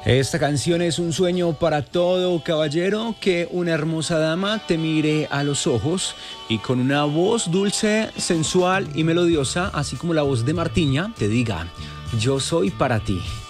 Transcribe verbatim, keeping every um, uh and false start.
Esta canción es un sueño para todo caballero, que una hermosa dama te mire a los ojos y con una voz dulce, sensual y melodiosa, así como la voz de Martiña, te diga: yo soy para ti.